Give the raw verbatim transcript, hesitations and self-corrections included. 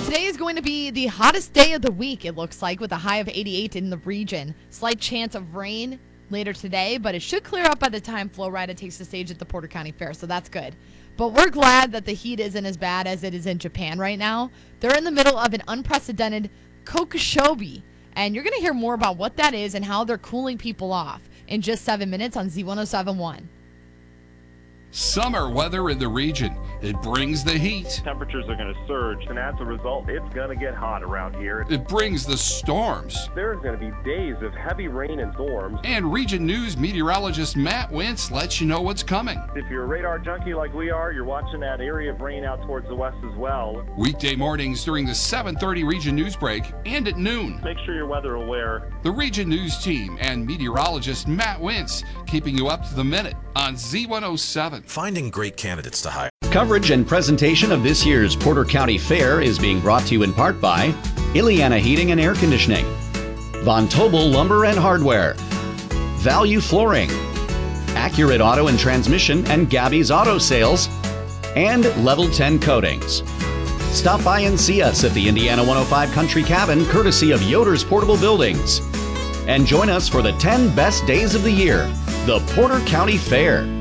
today is going to be the hottest day of the week, it looks like, with a high of eighty-eight in the region. Slight chance of rain later today, but it should clear up by the time Flo Rida takes the stage at the Porter County Fair, so that's good. But we're glad that the heat isn't as bad as it is in Japan right now. They're in the middle of an unprecedented kokoshobi, and you're going to hear more about what that is and how they're cooling people off in just seven minutes on Z ten seventy-one. Summer weather in the region. It brings the heat. Temperatures are going to surge, and as a result, it's going to get hot around here. It brings the storms. There's going to be days of heavy rain and storms. And Region News meteorologist Matt Wentz lets you know what's coming. If you're a radar junkie like we are, you're watching that area of rain out towards the west as well. Weekday mornings during the seven thirty Region News break and at noon. Make sure you're weather aware. The Region News team and meteorologist Matt Wentz keeping you up to the minute on Z one oh seven. Finding great candidates to hire. Coverage and presentation of this year's Porter County Fair is being brought to you in part by Ileana Heating and Air Conditioning, Von Tobel Lumber and Hardware, Value Flooring, Accurate Auto and Transmission and Gabby's Auto Sales, and Level ten Coatings. Stop by and see us at the Indiana one oh five Country Cabin, courtesy of Yoder's Portable Buildings. And join us for the ten best days of the year, the Porter County Fair.